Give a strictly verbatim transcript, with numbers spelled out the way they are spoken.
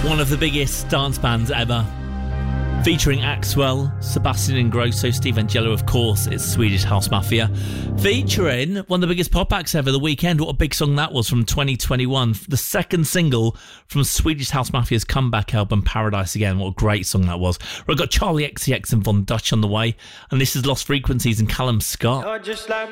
One of the biggest dance bands ever. Featuring Axwell, Sebastian Ingrosso, Steve Angello, of course, it's Swedish House Mafia. Featuring one of the biggest pop acts ever, The Weeknd. What a big song that was from twenty twenty-one. The second single from Swedish House Mafia's comeback album, Paradise Again. What a great song that was. We've got Charlie X C X and Von Dutch on the way. And this is Lost Frequencies and Callum Scott. You're just like